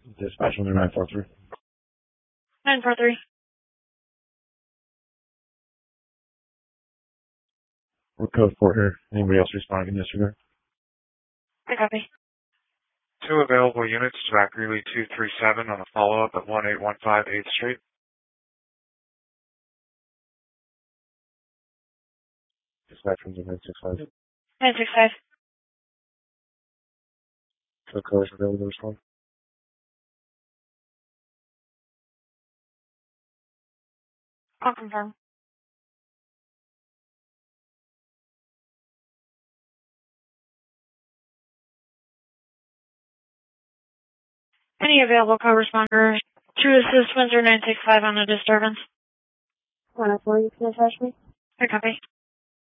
Dispatch under 943. 943. We're code 4 here. Anybody else responding in this regard? I copy. 2 available units to Back Greeley 237 on a follow-up at 1815 8th Street. Dispatch under 965. 965. So cars available to respond. I'll confirm. Any available co-responders to assist Windsor 965 on a disturbance? 104, you can attach me. I copy.